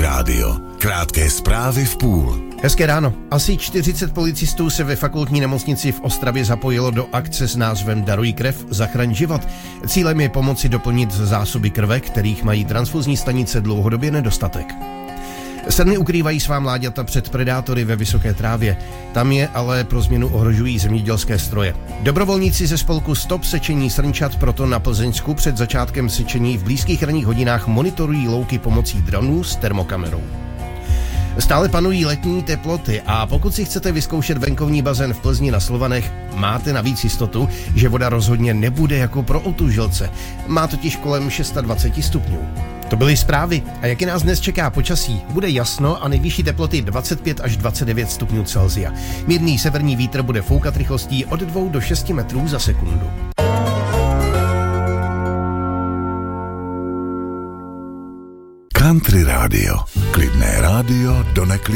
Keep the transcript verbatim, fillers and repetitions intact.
rádio. Krátké zprávy v půl. Hezké ráno. Asi čtyřicet policistů se ve fakultní nemocnici v Ostravě zapojilo do akce s názvem Daruj krev, zachraň život. Cílem je pomoci doplnit zásoby krve, kterých mají transfuzní stanice dlouhodobě nedostatek. Srny ukrývají svá mláďata před predátory ve vysoké trávě. Tam je ale pro změnu ohrožují zemědělské stroje. Dobrovolníci ze spolku Stop sečení srnčat proto na Plzeňsku před začátkem sečení v blízkých ranních hodinách monitorují louky pomocí dronů s termokamerou. Stále panují letní teploty a pokud si chcete vyzkoušet venkovní bazén v Plzni na Slovanech, máte navíc jistotu, že voda rozhodně nebude jako pro otužilce. Má totiž kolem dvacet šest stupňů. To byly zprávy. A jak nás dnes čeká počasí? Bude jasno a nejvyšší teploty dvacet pět až dvacet devět stupňů Celsia. Mírný severní vítr bude foukat rychlostí od dvou do šesti metrů za sekundu. Country rádio. Klidné rádio do neklidné.